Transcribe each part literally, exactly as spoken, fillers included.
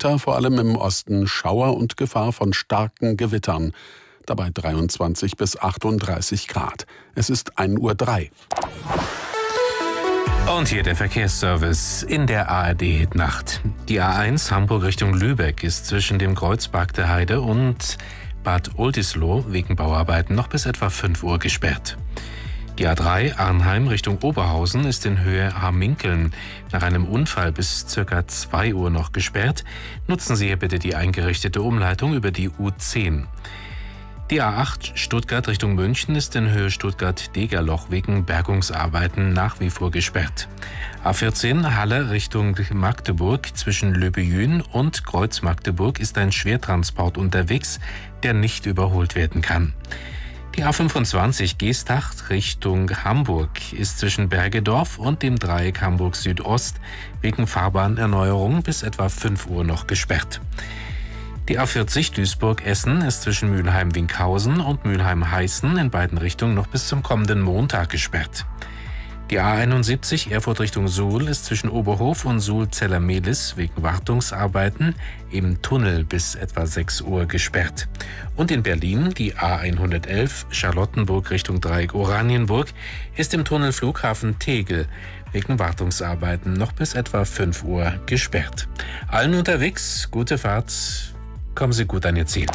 Wetter vor allem im Osten Schauer und Gefahr von starken Gewittern. Dabei dreiundzwanzig bis achtunddreißig Grad. Es ist ein Uhr drei. Und hier der Verkehrsservice in der A R D-Nacht. Die A eins Hamburg Richtung Lübeck ist zwischen dem Kreuzberg der Heide und Bad Oldesloe wegen Bauarbeiten noch bis etwa fünf Uhr gesperrt. Die A drei Arnheim Richtung Oberhausen ist in Höhe Haminkeln nach einem Unfall bis ca. zwei Uhr noch gesperrt. Nutzen Sie hier bitte die eingerichtete Umleitung über die U zehn. Die A acht Stuttgart Richtung München ist in Höhe Stuttgart-Degerloch wegen Bergungsarbeiten nach wie vor gesperrt. A vierzehn Halle Richtung Magdeburg zwischen Löbejün und Kreuz-Magdeburg ist ein Schwertransport unterwegs, der nicht überholt werden kann. Die A fünfundzwanzig Geestach Richtung Hamburg ist zwischen Bergedorf und dem Dreieck Hamburg Südost wegen Fahrbahnerneuerung bis etwa fünf Uhr noch gesperrt. Die A vierzig Duisburg-Essen ist zwischen Mülheim-Winkhausen und Mülheim-Heißen in beiden Richtungen noch bis zum kommenden Montag gesperrt. Die A einundsiebzig Erfurt Richtung Suhl ist zwischen Oberhof und Suhl-Zellermehlis wegen Wartungsarbeiten im Tunnel bis etwa sechs Uhr gesperrt. Und in Berlin die A hundertelf Charlottenburg Richtung Dreieck Oranienburg ist im Tunnel Flughafen Tegel wegen Wartungsarbeiten noch bis etwa fünf Uhr gesperrt. Allen unterwegs, gute Fahrt. Kommen Sie gut an Ihr Ziel.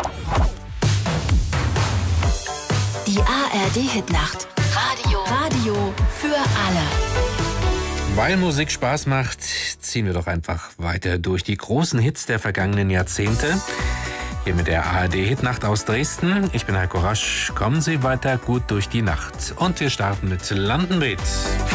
Die A R D-Hitnacht. Radio. Radio für alle. Weil Musik Spaß macht, ziehen wir doch einfach weiter durch die großen Hits der vergangenen Jahrzehnte. Hier mit der A R D-Hitnacht aus Dresden. Ich bin Heiko Rasch. Kommen Sie weiter gut durch die Nacht. Und wir starten mit London Beat.